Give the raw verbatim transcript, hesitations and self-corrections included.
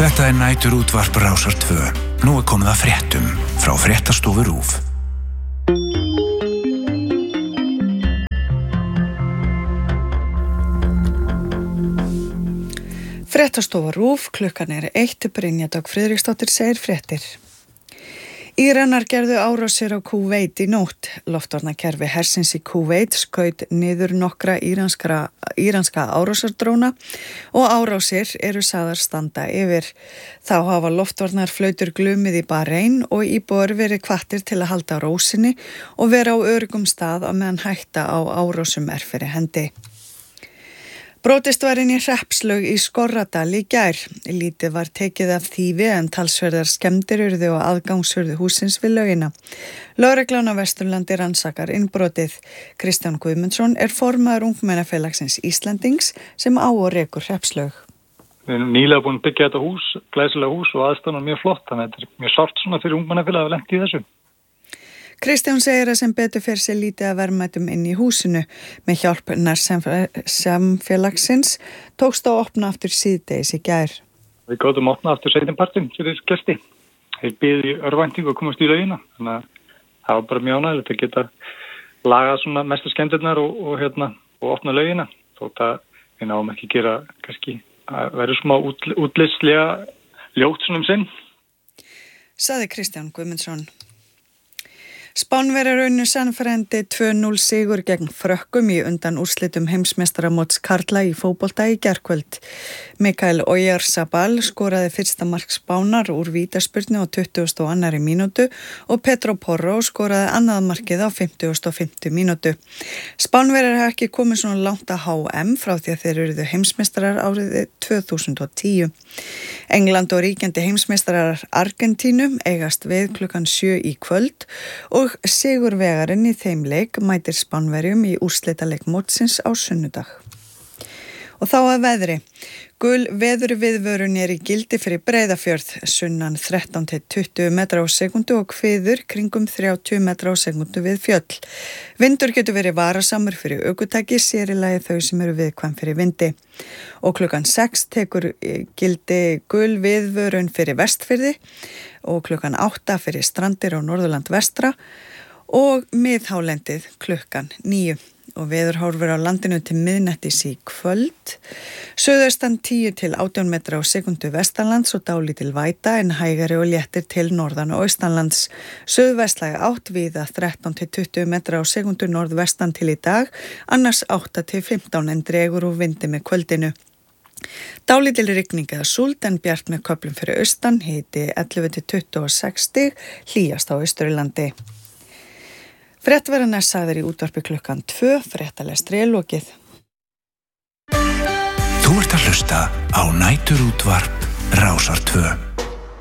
Þetta er nætur útvarp Rásar tvö. Nú er komið að fréttum frá Fréttastofu RÚV. Fréttastofa RÚV, klukkan er eitt, Brynja Dögg Friðriksdóttir segir fréttir. Íranar gerðu árásir á Kúveit í nótt. Loftvarnakerfi hersins í Kúveit skaut niður nokkra íranskra, íranska árásardróna og árásir eru sagðar standa yfir. Þá hafa loftvarnar flautur glumið í Bahrein og íbúar verið hvattir til að halda ró sinni og vera á öruggum stað á meðan hætta á árásum er fyrir hendi. Brotist var inn í hreppslaug í Skorradal í gær. Lítið var tekið af þýfi en talsverðar skemmdir urðu og aðgangsurðu húsins við laugina. Lögreglan á Vesturlandi rannsakar innbrotið. Kristján Guðmundsson er formaður Ungmennafélagsins Íslandings sem á og rekur hreppslaug. Við erum nýlega búin að byggja þetta hús, glæsilega hús og aðstæðan mjög flott, þannig að þetta er mjög sárt svona fyrir Ungmennafélag að lenda í þessu. Kristján segir að sem betur fer sér lítið að verðmætum inn í húsinu. Með hjálp nærsamfélagsins tókst að opna aftur síðdegis í gær. Við gátum að opna aftur seinnipartinn fyrir gesti. Þeir biðu í örvæntingu og komast í laugina. Þannig að það var bara mjög ánægilegt að geta lagað svona mestu skemmtirnar og, og, hérna, og opna laugina. Þótt að við náum ekki gera kannski að vera smá út, útlitslega ljótt svona um sinn. Saði Kristján Guðmundsson. Spánverjar unnu sannfærandi tvö núll sigur gegn Frökkum í undan úrslitum heimsmeistaramóts karla í fótbolta í gærkvöld. Mikael Oyarzabal skoraði fyrsta mark Spánar úr vítaspyrnu á tuttugustu og annarri mínútu og Pedro Porro skoraði annað markið á fimmtugustu og fimmtu mínútu. Spánverjar hafa ekki komið svona langt að H M frá því að þeir urðu heimsmeistarar árið tvö þúsund og tíu. England og ríkjandi heimsmeistarar Argentínu eigast við klukkan sjö í kvöld og Og sigurvegarinn í þeim leik mætir Spánverjum í úrslitaleik mótsins á sunnudag. Og þá að veðri. Gul veðurviðvörun er í gildi fyrir Breiðafjörð, sunnan þrettán til tuttugu metra á sekundu og hviður kringum þrjátíu metra á sekundu við fjöll. Vindur getur verið varasamur fyrir ökutæki, sér í lagi þau sem eru viðkvæm fyrir vindi. Og klukkan sex tekur gildi gul viðvörun fyrir Vestfirði og klukkan átta fyrir Strandir og Norðurland vestra og miðhálendið klukkan níu. Og veðurhorfur á landinu til miðnættis í kvöld. Suðaustan tíu til átján metra á sekundu vestanlands og dálítil væta en hægari og léttir til norðan og austanlands. Suðvestlæg átt víða þrettán til tuttugu metra á sekundu norðvestan til í dag, annars átta til fimmtán en dregur úr vindi með kvöldinu. Dálítil rigning eða súld en bjart með köflum fyrir austan, hiti ellefu til tuttugu og sex stig, hlýjast á Austurlandi. Fréttverðarnar sagðir í útvarpi klukkan tvö, fréttalestri er lokið. Þú ert að hlusta á nætur útvarp Rásar tvö.